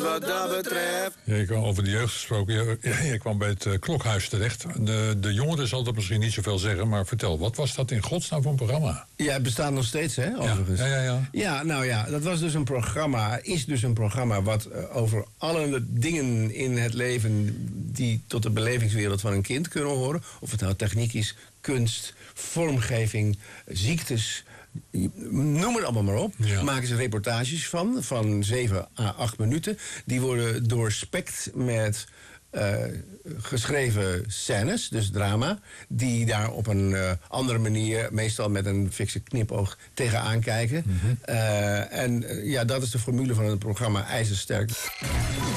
wat dat betreft. Ja, ik kwam over de jeugd gesproken. Je kwam bij het Klokhuis terecht. De jongeren zal dat misschien niet zoveel zeggen, maar vertel, wat was dat in godsnaam voor een programma? Ja, het bestaat nog steeds, hè, overigens. Ja. Ja, nou ja, dat was dus een programma wat over alle dingen in het leven die tot de belevingswereld van een kind kunnen horen. Of het nou techniek is, kunst, vormgeving, ziektes, noem het allemaal maar op. Ja. Maken ze reportages van 7 à 8 minuten. Die worden doorspekt met geschreven scènes, dus drama, die daar op een andere manier, meestal met een fikse knipoog, tegenaan kijken. En dat is de formule van het programma IJzersterk.